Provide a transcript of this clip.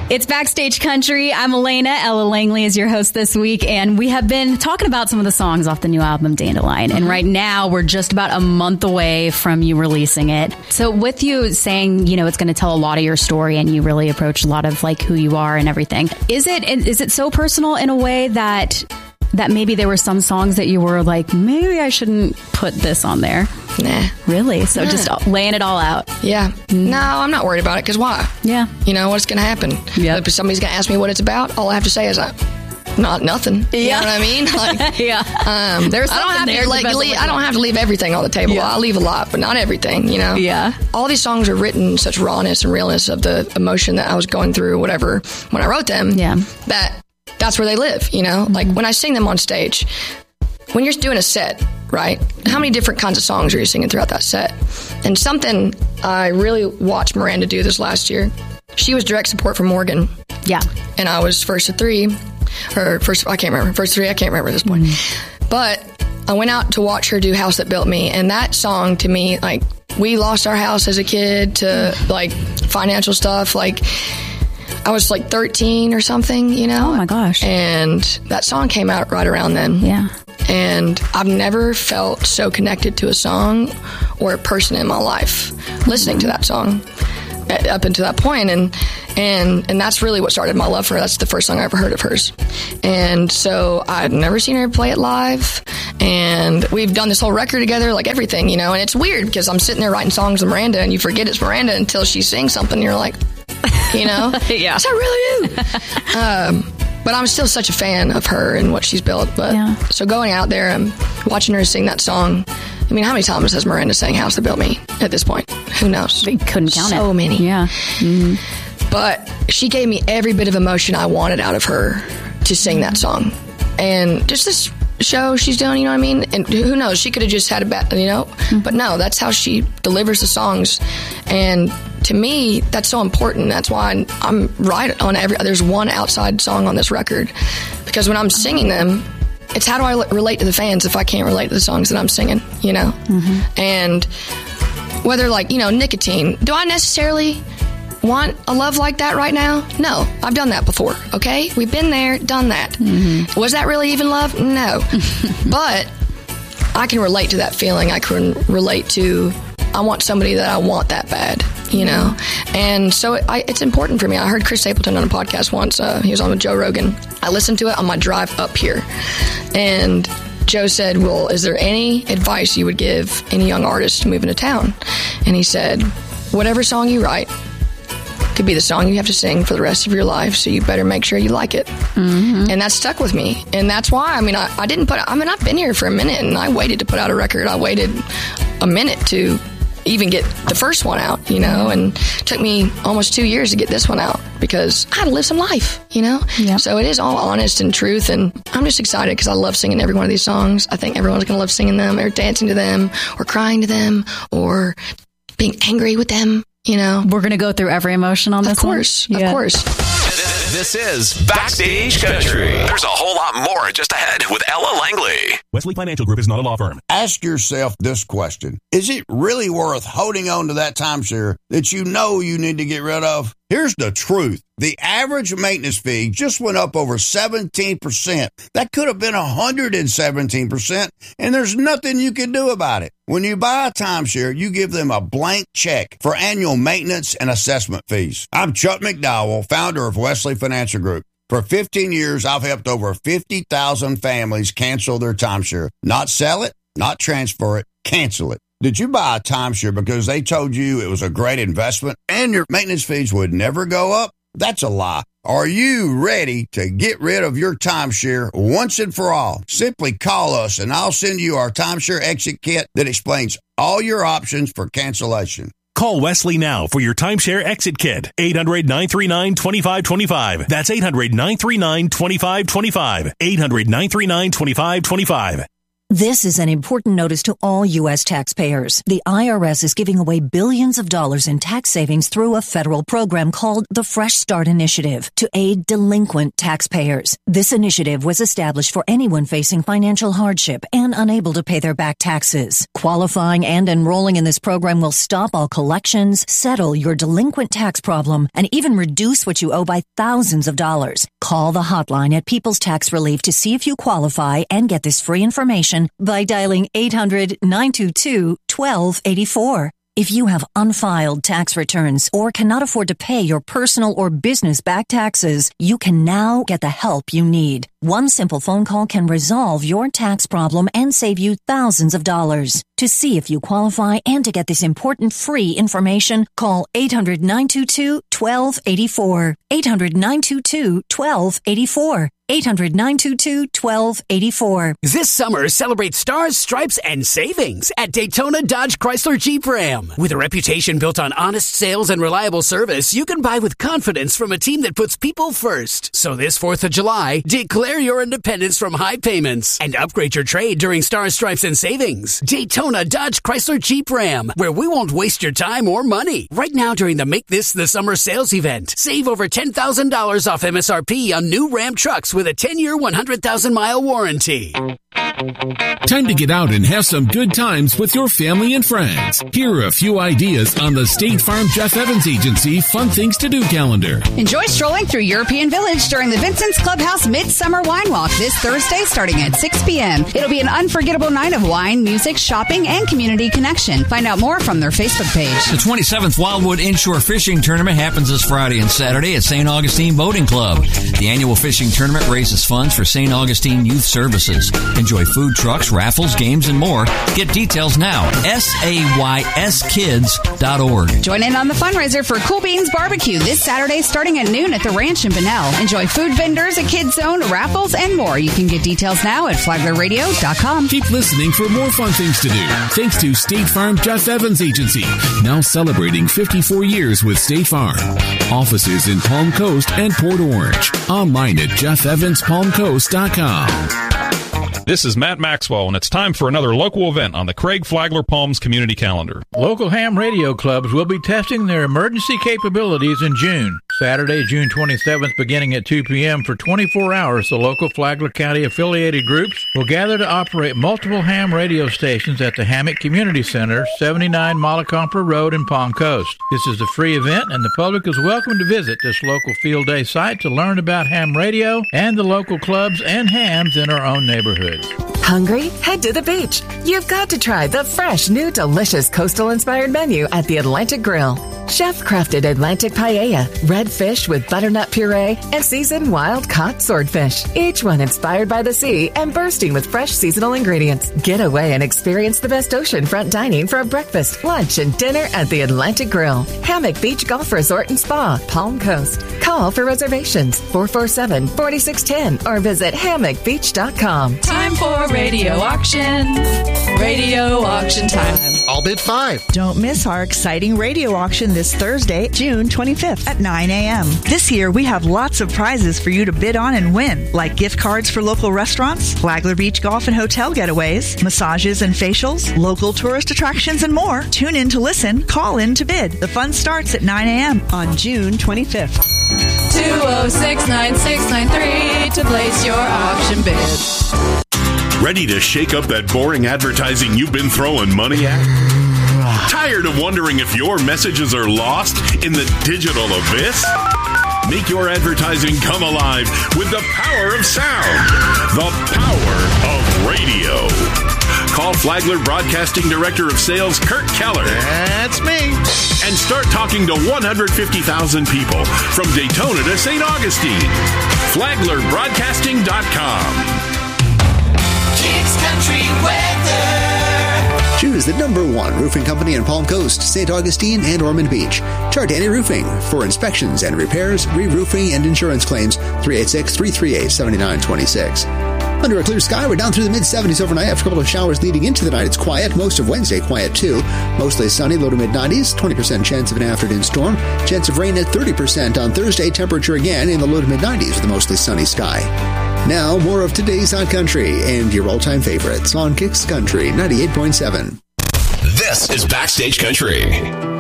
It's Backstage Country. I'm Elena. Ella Langley is your host this week, and we have been talking about some of the songs off the new album, Dandelion. And right now, we're just about a month away from you releasing it. So with you saying, it's going to tell a lot of your story, and you really approach a lot of like who you are and everything. Is it so personal in a way that maybe there were some songs that you were like, maybe I shouldn't put this on there? Nah. Really? So just laying it all out. Yeah. No, I'm not worried about it, because why? Yeah. What's going to happen? Yep. If somebody's going to ask me what it's about, all I have to say is not nothing. You know what I mean? Like, yeah. There's I don't have to leave everything on the table. Yeah. I'll leave a lot, but not everything, Yeah. All these songs are written in such rawness and realness of the emotion that I was going through, whatever, when I wrote them. Yeah. That's where they live, Mm-hmm. Like when I sing them on stage, when you're doing a set, right? How many different kinds of songs are you singing throughout that set? And something I really watched Miranda do this last year, she was direct support for Morgan. Yeah. And I was first of three, or first, I can't remember. First three, I can't remember at this point. Mm-hmm. But I went out to watch her do House That Built Me. And that song to me, like, we lost our house as a kid to like financial stuff. Like, I was like 13 or something, Oh my gosh. And that song came out right around then. Yeah. And I've never felt so connected to a song or a person in my life listening to that song up until that point. And that's really what started my love for her. That's the first song I ever heard of hers. And so I'd never seen her play it live. And we've done this whole record together, like everything, And it's weird because I'm sitting there writing songs with Miranda and you forget it's Miranda until she sings something and you're like, Yeah. Is that really you? But I'm still such a fan of her and what she's built. But so going out there and watching her sing that song, I mean, how many times has Miranda sang House That Built Me at this point? Who knows? They couldn't count it. So many. Yeah. Mm-hmm. But she gave me every bit of emotion I wanted out of her to sing that song. And just this show she's doing, you know what I mean? And who knows? She could have just had a bad, Mm-hmm. But no, that's how she delivers the songs. And to me, that's so important. That's why I'm right on there's one outside song on this record. Because when I'm singing them, it's how do I relate to the fans if I can't relate to the songs that I'm singing, Mm-hmm. And whether Nicotine, do I necessarily want a love like that right now? No, I've done that before, okay? We've been there, done that. Mm-hmm. Was that really even love? No. But I can relate to that feeling. I can relate to, I want somebody that I want that bad, And so it's important for me. I heard Chris Stapleton on a podcast once. He was on with Joe Rogan. I listened to it on my drive up here. And Joe said, well, is there any advice you would give any young artist moving to town? And he said, whatever song you write could be the song you have to sing for the rest of your life, so you better make sure you like it. Mm-hmm. And that stuck with me. And that's why, I've been here for a minute, and I waited to put out a record. I waited a minute to even get the first one out, and it took me almost 2 years to get this one out because I had to live some life, Yep. So it is all honest and truth, and I'm just excited because I love singing every one of these songs. I think everyone's going to love singing them or dancing to them or crying to them or being angry with them, We're going to go through every emotion on this one? Of course. This is Backstage Country. There's a whole lot more just ahead with Ella Langley. Wesley Financial Group is not a law firm. Ask yourself this question. Is it really worth holding on to that timeshare that you know you need to get rid of? Here's the truth. The average maintenance fee just went up over 17%. That could have been 117%, and there's nothing you can do about it. When you buy a timeshare, you give them a blank check for annual maintenance and assessment fees. I'm Chuck McDowell, founder of Wesley Financial Group. For 15 years, I've helped over 50,000 families cancel their timeshare. Not sell it, not transfer it, cancel it. Did you buy a timeshare because they told you it was a great investment and your maintenance fees would never go up? That's a lie. Are you ready to get rid of your timeshare once and for all? Simply call us and I'll send you our timeshare exit kit that explains all your options for cancellation. Call Wesley now for your timeshare exit kit. 800-939-2525. That's 800-939-2525. 800-939-2525. This is an important notice to all U.S. taxpayers. The IRS is giving away billions of dollars in tax savings through a federal program called the Fresh Start Initiative to aid delinquent taxpayers. This initiative was established for anyone facing financial hardship and unable to pay their back taxes. Qualifying and enrolling in this program will stop all collections, settle your delinquent tax problem, and even reduce what you owe by thousands of dollars. Call the hotline at People's Tax Relief to see if you qualify and get this free information by dialing 800-922-1284. If you have unfiled tax returns or cannot afford to pay your personal or business back taxes, you can now get the help you need. One simple phone call can resolve your tax problem and save you thousands of dollars. To see if you qualify and to get this important free information, call 800-922-1284. 800-922-1284. 800-922-1284. This summer, celebrate stars, stripes, and savings at Daytona Dodge Chrysler Jeep Ram. With a reputation built on honest sales and reliable service, you can buy with confidence from a team that puts people first. So this 4th of July, declare your independence from high payments and upgrade your trade during stars, stripes, and savings. Daytona Dodge Chrysler Jeep Ram, where we won't waste your time or money. Right now during the Make This the Summer sales event, save over $10,000 off MSRP on new Ram trucks with a 10-year, 100,000-mile warranty. Time to get out and have some good times with your family and friends. Here are a few ideas on the State Farm Jeff Evans Agency Fun Things to Do calendar. Enjoy strolling through European Village during the Vincent's Clubhouse Midsummer Wine Walk this Thursday starting at 6 p.m. It'll be an unforgettable night of wine, music, shopping, and community connection. Find out more from their Facebook page. The 27th Wildwood Inshore Fishing Tournament happens this Friday and Saturday at St. Augustine Boating Club. The annual fishing tournament raises funds for St. Augustine Youth Services. Enjoy food trucks, raffles, games, and more. Get details now. SAYSkids.org. Join in on the fundraiser for Cool Beans Barbecue this Saturday starting at noon at the Ranch in Bunnell. Enjoy food vendors, a kids zone, raffles, and more. You can get details now at flaglerradio.com. Keep listening for more fun things to do. Thanks to State Farm Jeff Evans Agency, now celebrating 54 years with State Farm. Offices in Palm Coast and Port Orange. Online at jeffevanspalmcoast.com. This is Matt Maxwell, and it's time for another local event on the Craig Flagler Palms community calendar. Local ham radio clubs will be testing their emergency capabilities in June. Saturday, June 27th, beginning at 2 p.m. for 24 hours, the local Flagler County affiliated groups will gather to operate multiple ham radio stations at the Hammock Community Center, 79 Malacompra Road in Palm Coast. This is a free event, and the public is welcome to visit this local field day site to learn about ham radio and the local clubs and hams in our own neighborhood. Hungry? Head to the beach. You've got to try the fresh, new, delicious coastal-inspired menu at the Atlantic Grill. Chef-crafted Atlantic paella, red fish with butternut puree, and seasoned wild-caught swordfish. Each one inspired by the sea and bursting with fresh seasonal ingredients. Get away and experience the best oceanfront dining for a breakfast, lunch, and dinner at the Atlantic Grill. Hammock Beach Golf Resort and Spa, Palm Coast. Call for reservations, 447-4610, or visit hammockbeach.com. Time for radio auction. Radio auction time. I'll bid 5. Don't miss our exciting radio auction this Thursday, June 25th at 9 a.m. This year, we have lots of prizes for you to bid on and win, like gift cards for local restaurants, Flagler Beach Golf and Hotel getaways, massages and facials, local tourist attractions, and more. Tune in to listen, call in to bid. The fun starts at 9 a.m. on June 25th. 206-9693 to place your auction bid. Ready to shake up that boring advertising you've been throwing money at? Tired of wondering if your messages are lost in the digital abyss? Make your advertising come alive with the power of sound, the power of radio. Call Flagler Broadcasting Director of Sales Kurt Keller. That's me. And start talking to 150,000 people from Daytona to St. Augustine. FlaglerBroadcasting.com. Kicks Country Weather. Choose the #1 roofing company in Palm Coast, St. Augustine, and Ormond Beach. Chardani Roofing. For inspections and repairs, re-roofing, and insurance claims, 386-338-7926. Under a clear sky, we're down through the mid-70s overnight. After a couple of showers leading into the night, it's quiet. Most of Wednesday, quiet too. Mostly sunny, low to mid-90s. 20% chance of an afternoon storm. Chance of rain at 30% on Thursday. Temperature again in the low to mid-90s with a mostly sunny sky. Now, more of today's Hot Country and your all-time favorites on Kicks Country 98.7. This is Backstage Country.